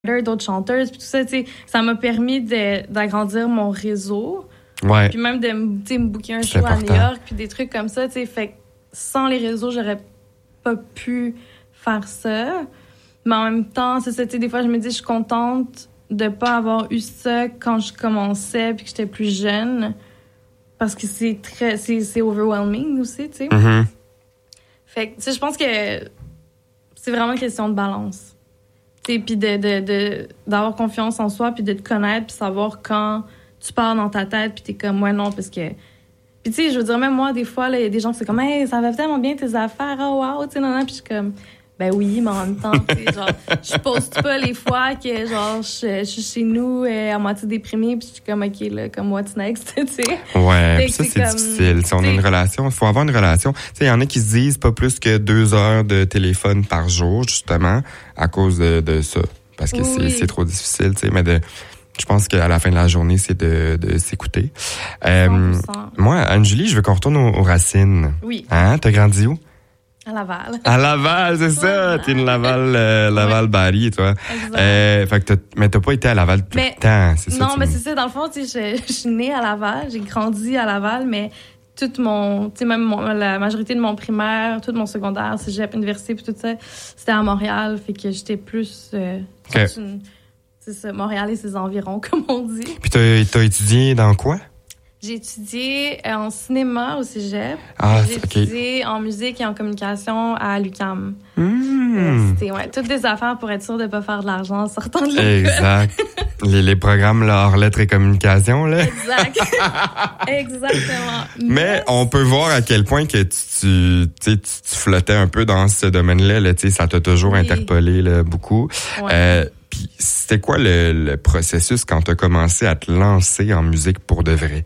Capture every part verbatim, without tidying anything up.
d'autres chanteuses, puis tout ça, tu sais, ça m'a permis de, d'agrandir mon réseau. Ouais. Puis même de me booker un C'est show important. à New York, puis des trucs comme ça, tu sais. Fait que sans les réseaux, j'aurais pas pu faire ça. Mais en même temps, c'est ça, tu sais, des fois, je me dis, je suis contente de pas avoir eu ça quand je commençais, puis que j'étais plus jeune. Parce que c'est très, c'est, c'est overwhelming aussi, tu sais. Mm-hmm. Fait que, tu sais, je pense que c'est vraiment une question de balance. Tu sais, puis de, de, de, d'avoir confiance en soi, puis de te connaître, puis savoir quand tu pars dans ta tête, puis t'es comme, ouais, non, parce que... Puis tu sais, je veux dire, même moi, des fois, il y a des gens qui sont comme, hey, ça va tellement bien tes affaires, oh wow, tu sais, non, non, puis je suis comme, ben oui, mais en même temps, tu sais, genre, je poste pas les fois que, genre, je, je suis chez nous euh, à moitié déprimée, puis je suis comme, OK, là, comme, what's next, tu sais. Ouais, Fait pis que ça, c'est c'est comme, difficile. Si on a t'sais- une relation, il faut avoir une relation. Tu sais, il y en a qui se disent pas plus que deux heures de téléphone par jour, justement, à cause de, de ça. Parce que Oui, c'est, oui. c'est trop difficile, tu sais, mais de... Je pense qu'à la fin de la journée, c'est de, de s'écouter. Euh, cent pour cent. moi, Anne-Julie, je veux qu'on retourne aux, aux racines. Oui, Hein? T'as grandi où? à Laval. À Laval, c'est ça! Ouais. T'es une Laval, euh, Laval-Barry, toi. Exact. Euh, fait que t'as, mais t'as pas été à Laval tout Mais- le temps, c'est ça? Non, tu mais me- c'est ça. Dans le fond, tu sais, je, je suis née à Laval, j'ai grandi à Laval, mais toute mon, tu sais, même mon- la majorité de mon primaire, tout mon secondaire, cégep, université, puis tout ça, c'était à Montréal. Fait que j'étais plus, euh, Ok. toute une- c'est ça, Montréal et ses environs, comme on dit. Puis t'as, t'as étudié dans quoi? J'ai étudié euh, en cinéma au cégep. Ah, J'ai c'est- ok. étudié en musique et en communication à l'U Q A M. Hmm. C'était, ouais, toutes des affaires pour être sûr de pas faire de l'argent en sortant de l'école. Exact. les, les programmes, là, hors lettres et communication, là. Exact. Exactement. Mais on peut voir à quel point que tu, tu, tu, sais, tu, tu flottais un peu dans ce domaine-là. Là, tu sais, ça t'a toujours Oui. interpellé là, beaucoup. Ouais. Euh, Puis c'était quoi le, le processus quand tu as commencé à te lancer en musique pour de vrai?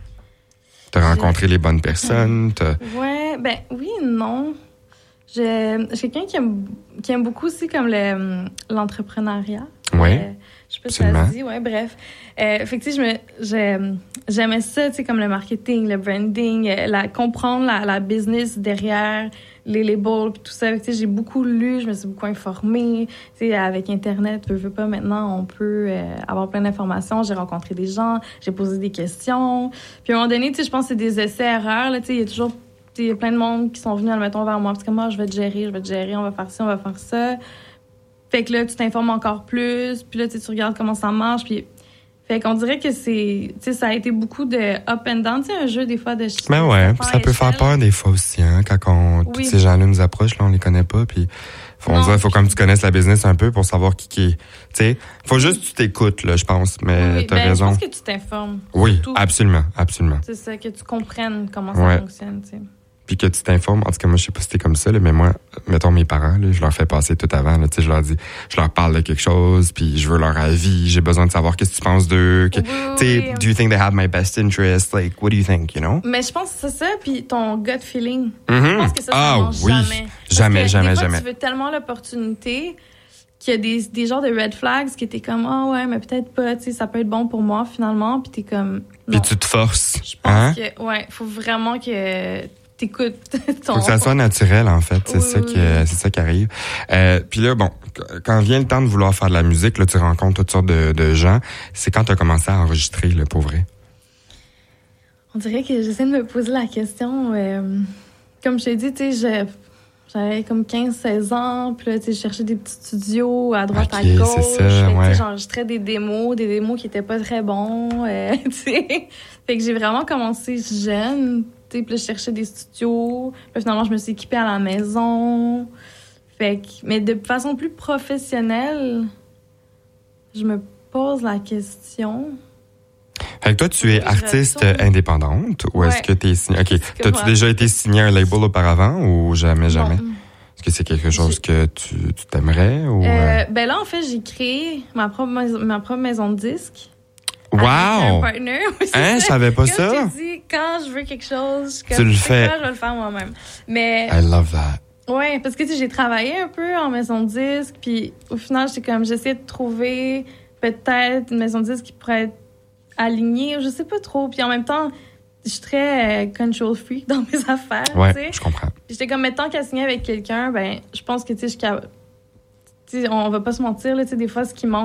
T'as rencontré les bonnes personnes? T'as... Ouais, ben oui, non. Je, je suis quelqu'un qui aime, qui aime beaucoup aussi comme le, l'entrepreneuriat. Ouais, Euh, je sais pas si ça absolument. se dit, ouais, bref. Euh, fait que, tu sais, je me, je- j'aimais ça, tu sais, comme le marketing, le branding, euh, la, comprendre la, la business derrière les labels, puis tout ça. Fait que, tu sais, j'ai beaucoup lu, je me suis beaucoup informée. Tu sais, avec Internet, veux, veux pas, maintenant, on peut euh, avoir plein d'informations. J'ai rencontré des gens, j'ai posé des questions. Puis à un moment donné, tu sais, je pense que c'est des essais-erreurs, là, tu sais, il y a toujours il y a plein de monde qui sont venus, admettons, vers moi. Parce que moi, je vais te gérer, je vais te gérer, on va faire ci, on va faire ça. Fait que là, tu t'informes encore plus. Puis là, tu sais, tu regardes comment ça marche. Puis, fait qu'on dirait que c'est, tu sais, ça a été beaucoup de up and down. Tu sais, un jeu, des fois, de... Ben ouais, puis ça peut faire échelle. peur des fois aussi, hein, quand on, Oui. tous ces gens-là nous approchent, là, on les connaît pas, puis faut, on Non. dirait, faut comme tu connaisses la business un peu pour savoir qui qui est. Tu sais, faut juste que tu t'écoutes, là, je pense, mais Oui, t'as ben, raison. je pense que tu t'informes. Oui, surtout. absolument, absolument. C'est ça, que tu comprennes comment ça Ouais. fonctionne, tu sais. Puis que tu t'informes. En tout cas, moi, je sais pas si t'es comme ça, là, mais moi, mettons mes parents, là, je leur fais passer tout avant, là, tu sais, je leur dis, je leur parle de quelque chose, puis je veux leur avis, j'ai besoin de savoir qu'est-ce que tu penses d'eux, que, Oui, tu sais, oui. do you think they have my best interest? Like, what do you think, you know? Mais je pense que c'est ça, puis ton gut feeling. Mhm. Je pense que ça, ça Ah mange oui. jamais. Parce Jamais, que jamais, des fois, jamais. tu veux tellement l'opportunité qu'il y a des, des genres de red flags qui étaient comme, ah ouais, mais peut-être pas, tu sais, ça peut être bon pour moi, finalement, puis t'es comme, Puis non. tu te forces. Je pense hein? que, ouais, faut vraiment que t'écoutes ton... Faut que ça soit naturel, en fait. C'est Oui, ça oui, qui, oui. euh, c'est ça qui arrive. Euh, puis là, bon, quand vient le temps de vouloir faire de la musique, là, tu rencontres toutes sortes de, de gens. C'est quand tu as commencé à enregistrer, là, pour vrai. On dirait que j'essaie de me poser la question. euh, comme je t'ai dit, tu sais, je- j'avais comme quinze seize ans, puis là, tu sais, je cherchais des petits studios à droite, Ok, à gauche. c'est ça, Fait que, tu sais, ouais. j'enregistrais des démos, des démos qui étaient pas très bons, euh, tu sais. Fait que j'ai vraiment commencé jeune, tu sais, puis là, je cherchais des studios. Puis là, finalement, je me suis équipée à la maison. Fait que, mais de façon plus professionnelle, je me pose la question. Fait que toi, tu es Oui, je artiste retourne. indépendante ou est-ce Ouais. que tu es signé? OK. que T'as-tu moi- déjà été signé à un label auparavant ou jamais, jamais? Non. Est-ce que c'est quelque chose que tu, tu t'aimerais ou... Euh, euh, ben là, en fait, j'ai créé ma propre maison, ma propre maison de disques. Wow! Avec un partner. Oui, c'est Hein, je ça. savais pas Comme ça. je t'ai dit, quand je veux quelque chose, Tu comme, le je sais fais. quoi, je vais le faire moi-même. Mais, I love that. ouais, parce que, tu sais, j'ai travaillé un peu en maison de disques, puis au final, j'étais comme, j'essayais de trouver peut-être une maison de disques qui pourrait être alignée, je sais pas trop. Puis en même temps, je suis très euh, control freak dans mes affaires, Ouais, tu sais. je comprends. Puis j'étais comme, mais tant qu'à signer avec quelqu'un, ben, je pense que, tu sais, je suis capable- tu sais, on va pas se mentir, là, tu sais, des fois, ce qui manque